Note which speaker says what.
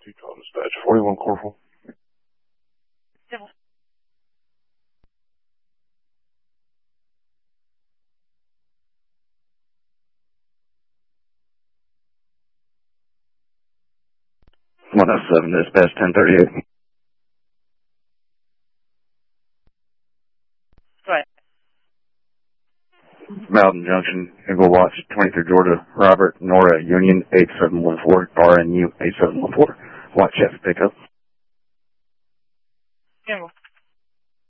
Speaker 1: Recon dispatch, 41 Corporal.
Speaker 2: One oh seven dispatch 1038.
Speaker 3: Right.
Speaker 2: Mountain Junction, Eagle Watch, 23 Georgia, Robert, Nora, Union, 8714, RNU, 8714. Watch F, pickup.
Speaker 3: Eagle.